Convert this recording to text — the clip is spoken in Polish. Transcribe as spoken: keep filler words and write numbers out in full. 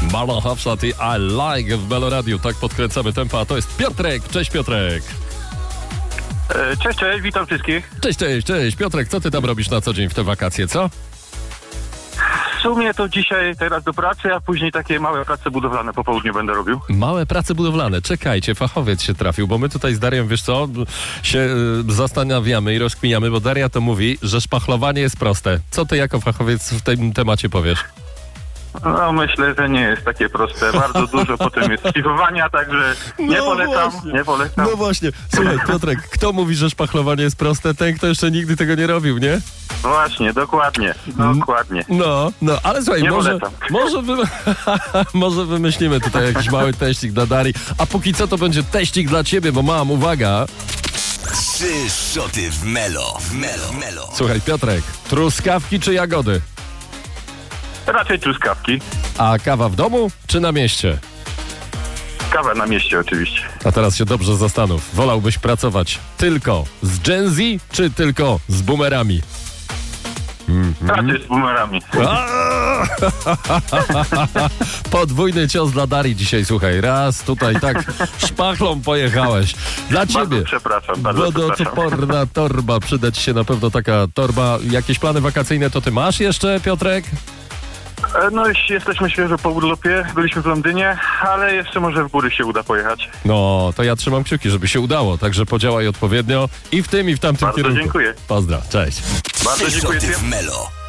Marlon Hafszat i I Like w Melo Radio. Tak podkręcamy tempo, a to jest Piotrek. Cześć Piotrek. Cześć, cześć, witam wszystkich. Cześć, cześć, cześć. Piotrek, co ty tam robisz na co dzień w te wakacje, co? W sumie to dzisiaj teraz do pracy, a później takie małe prace budowlane po południu będę robił. Małe prace budowlane. Czekajcie, fachowiec się trafił, bo my tutaj z Darią, wiesz co, się y, zastanawiamy i rozkminiamy, bo Daria to mówi, że szpachlowanie jest proste. Co ty jako fachowiec w tym temacie powiesz? No myślę, że nie jest takie proste. Bardzo dużo potem jest szlifowania, także nie No polecam, właśnie. nie polecam. No właśnie. Słuchaj, Piotrek, kto mówi, że szpachlowanie jest proste? Ten, kto jeszcze nigdy tego nie robił, nie? Właśnie, dokładnie, dokładnie. No, no, ale słuchaj, Nie może, polecam. może, wy, może wymyślimy tutaj jakiś mały teścik dla Darii, a póki co to będzie teścik dla ciebie, bo mam, uwaga. Trzy szoty w Melo, w Melo, Melo. Słuchaj, Piotrek, truskawki czy jagody? Raczej truskawki. A kawa w domu czy na mieście? Kawa na mieście oczywiście. A teraz się dobrze zastanów. Wolałbyś pracować tylko z Gen Z, czy tylko z boomerami? Raczej z boomerami. Podwójny cios dla Darii dzisiaj, słuchaj. Raz tutaj tak szpachlą pojechałeś. Dla ciebie. Bardzo przepraszam, bardzo przepraszam. Wodotoporna torba. Przyda ci się na pewno taka torba. Jakieś plany wakacyjne to ty masz jeszcze, Piotrek? E, No już jesteśmy świeżo po urlopie, byliśmy w Londynie, ale jeszcze może w góry się uda pojechać. No, to ja trzymam kciuki, żeby się udało. Także podziałaj odpowiednio i w tym, i w tamtym Bardzo kierunku. dziękuję. Pozdro, cześć. Bardzo Trzy dziękuję. szoty w Melo.